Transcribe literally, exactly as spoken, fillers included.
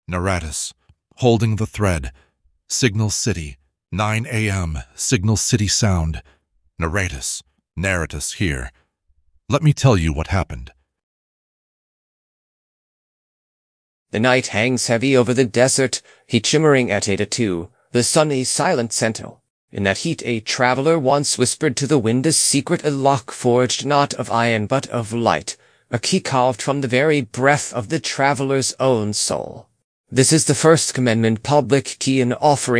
Naratus, holding the thread. Signal City, nine a m Signal City sound. Naratus, Naratus here. Let me tell you what happened. The night hangs heavy over the desert, heat shimmering at Eta two, the sun a silent sentinel. In that heat a traveler once whispered to the wind a secret, a lock forged not of iron but of light, a key carved from the very breath of the traveler's own soul. This is the first commandment, public key and offering